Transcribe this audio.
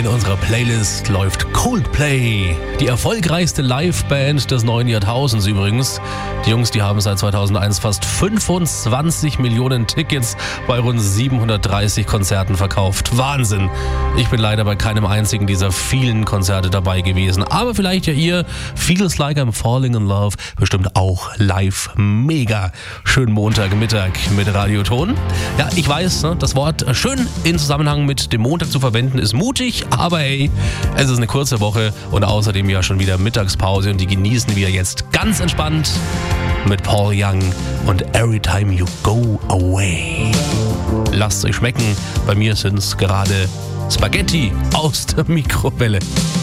In unserer Playlist läuft Coldplay, die erfolgreichste Liveband des neuen Jahrtausends übrigens. Die Jungs, die haben seit 2001 fast 25 Millionen Tickets bei rund 730 Konzerten verkauft. Wahnsinn! Ich bin leider bei keinem einzigen dieser vielen Konzerte dabei gewesen. Aber vielleicht ja ihr. Feels Like I'm Falling in Love. Bestimmt auch live. Mega. Schönen Montagmittag mit Radioton. Ja, ich weiß, das Wort schön in Zusammenhang mit dem Montag zu verwenden ist mutig. Aber hey, es ist eine kurze Woche und außerdem ja schon wieder Mittagspause und die genießen wir jetzt ganz entspannt mit Paul Young und Every Time You Go Away. Lasst es euch schmecken, bei mir sind es gerade Spaghetti aus der Mikrowelle.